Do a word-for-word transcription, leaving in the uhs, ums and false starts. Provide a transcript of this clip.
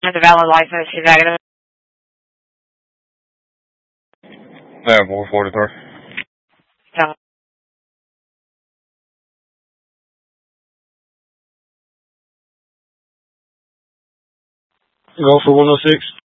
With a valid license, she's negative. Yeah, four forty-three. Yeah. Go for one oh six.